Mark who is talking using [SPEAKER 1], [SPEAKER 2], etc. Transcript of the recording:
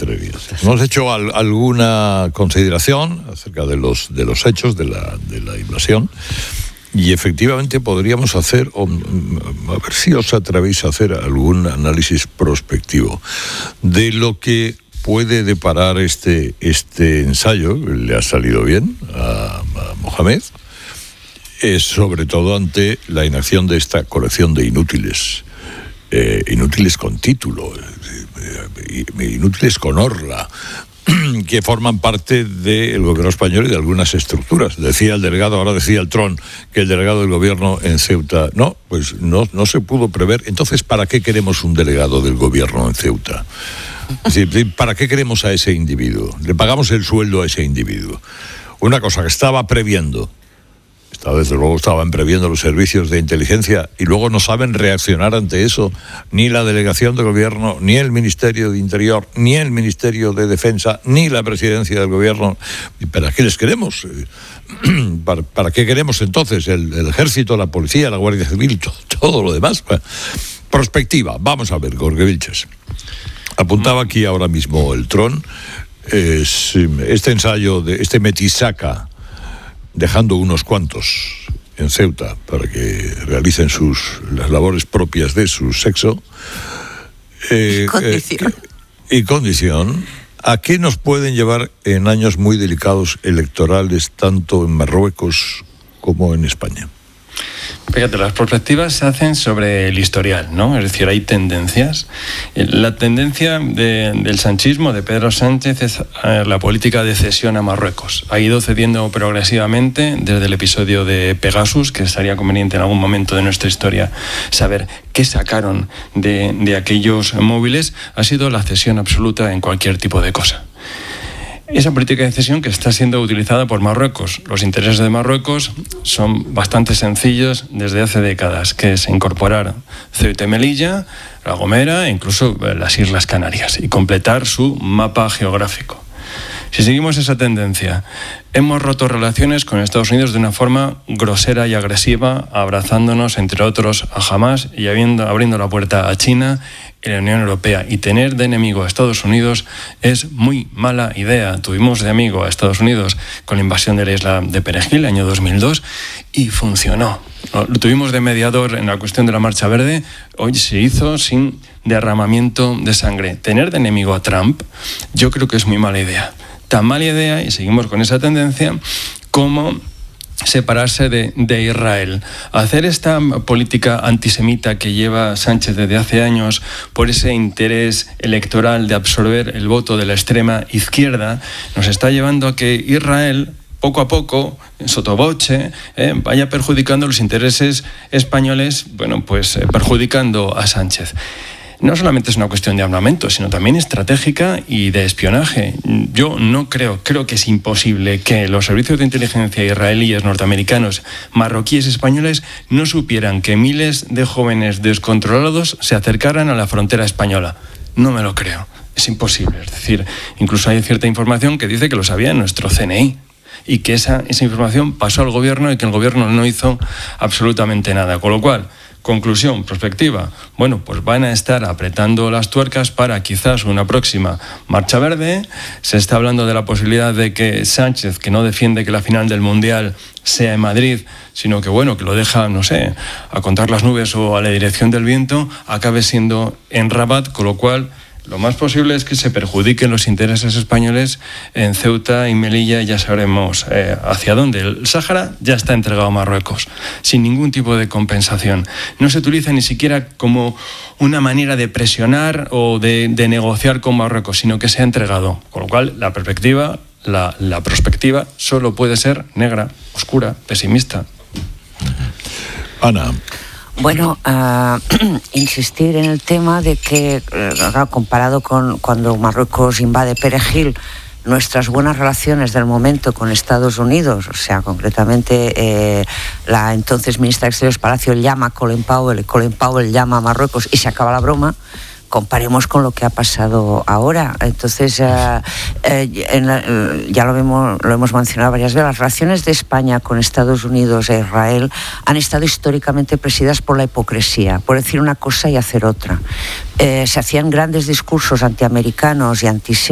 [SPEAKER 1] rastrerías. Hemos hecho alguna consideración acerca de los hechos de la invasión. Y efectivamente podríamos hacer, a ver si os atrevéis a hacer algún análisis prospectivo de lo que puede deparar este ensayo. Le ha salido bien a Mohamed, sobre todo ante la inacción de esta colección de inútiles con título, inútiles con orla, que forman parte del gobierno español y de algunas estructuras. Decía el delegado, ahora decía el Tron, que el delegado del gobierno en Ceuta, no se pudo prever. Entonces, ¿para qué queremos un delegado del gobierno en Ceuta? Es decir, ¿para qué queremos a ese individuo? Le pagamos el sueldo a ese individuo. Una cosa que estaban previendo los servicios de inteligencia y luego no saben reaccionar ante eso, ni la delegación de gobierno, ni el Ministerio de Interior, ni el Ministerio de Defensa, ni la presidencia del gobierno. ¿Para qué les queremos? ¿Para qué queremos entonces el ejército, la policía, la Guardia Civil, todo lo demás? Prospectiva, vamos a ver, Jorge Vilches. Apuntaba aquí ahora mismo el Tron, este ensayo de este metisaca, dejando unos cuantos en Ceuta para que realicen las labores propias de su sexo y condición, ¿a qué nos pueden llevar en años muy delicados electorales tanto en Marruecos como en España?
[SPEAKER 2] Fíjate, las perspectivas se hacen sobre el historial, ¿no? Es decir, hay tendencias. La tendencia del sanchismo, de Pedro Sánchez, es la política de cesión a Marruecos. Ha ido cediendo progresivamente desde el episodio de Pegasus, que estaría conveniente en algún momento de nuestra historia saber qué sacaron de aquellos móviles. Ha sido la cesión absoluta en cualquier tipo de cosa. Esa política de cesión que está siendo utilizada por Marruecos. Los intereses de Marruecos son bastante sencillos desde hace décadas, que es incorporar Ceuta y Melilla, La Gomera e incluso las Islas Canarias y completar su mapa geográfico. Si seguimos esa tendencia, hemos roto relaciones con Estados Unidos de una forma grosera y agresiva, abrazándonos, entre otros, a Hamás y abriendo la puerta a China y la Unión Europea. Y tener de enemigo a Estados Unidos es muy mala idea. Tuvimos de amigo a Estados Unidos con la invasión de la isla de Perejil, el año 2002, y funcionó. Lo tuvimos de mediador en la cuestión de la Marcha Verde. Hoy se hizo sin derramamiento de sangre. Tener de enemigo a Trump, yo creo que es muy mala idea. Tan mala idea, y seguimos con esa tendencia, como separarse de Israel. Hacer esta política antisemita que lleva Sánchez desde hace años por ese interés electoral de absorber el voto de la extrema izquierda, nos está llevando a que Israel, poco a poco, sotoboche, vaya perjudicando los intereses españoles, perjudicando a Sánchez. No solamente es una cuestión de armamento, sino también estratégica y de espionaje. Yo no creo que es imposible que los servicios de inteligencia israelíes, norteamericanos, marroquíes, españoles no supieran que miles de jóvenes descontrolados se acercaran a la frontera española. No me lo creo. Es imposible. Es decir, incluso hay cierta información que dice que lo sabía nuestro CNI. Y que esa información pasó al gobierno y que el gobierno no hizo absolutamente nada. Con lo cual, conclusión, perspectiva, pues van a estar apretando las tuercas para quizás una próxima Marcha Verde. Se está hablando de la posibilidad de que Sánchez, que no defiende que la final del Mundial sea en Madrid, sino que lo deja, a contar las nubes o a la dirección del viento, acabe siendo en Rabat, con lo cual lo más posible es que se perjudiquen los intereses españoles en Ceuta y Melilla, y ya sabremos hacia dónde. El Sáhara ya está entregado a Marruecos, sin ningún tipo de compensación. No se utiliza ni siquiera como una manera de presionar o de negociar con Marruecos, sino que se ha entregado. Con lo cual, la perspectiva, la prospectiva, solo puede ser negra, oscura, pesimista.
[SPEAKER 1] Ana.
[SPEAKER 3] Bueno, insistir en el tema de que, comparado con cuando Marruecos invade Perejil, nuestras buenas relaciones del momento con Estados Unidos, o sea, concretamente la entonces ministra de Exteriores Palacio llama a Colin Powell llama a Marruecos y se acaba la broma. Comparemos con lo que ha pasado ahora. Entonces, ya lo hemos mencionado varias veces, las relaciones de España con Estados Unidos e Israel han estado históricamente presididas por la hipocresía, por decir una cosa y hacer otra. Se hacían grandes discursos antiamericanos y antisemitas